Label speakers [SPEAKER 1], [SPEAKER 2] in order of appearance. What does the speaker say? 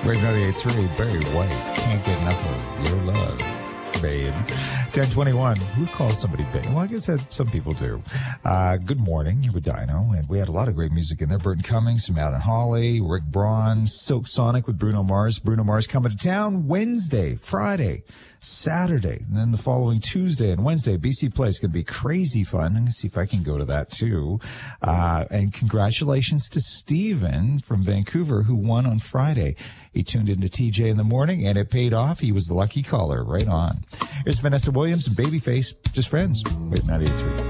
[SPEAKER 1] Wave 98.3, Barry White. Can't get enough of your love, babe. 10:21. Who calls somebody babe? Well, I guess that some people do. Good morning. You were Dino, and we had a lot of great music in there. Burton Cummings, Matt and Holly, Rick Braun, Silk Sonic with Bruno Mars. Bruno Mars coming to town Wednesday, Friday, Saturday, and then the following Tuesday and Wednesday. BC Place going to be crazy fun. I'm going to see if I can go to that too. And congratulations to Steven from Vancouver who won on Friday. He tuned into TJ in the morning and it paid off. He was the lucky caller. Right on. Here's Vanessa Williams and Babyface, just friends. Wait, 98.3.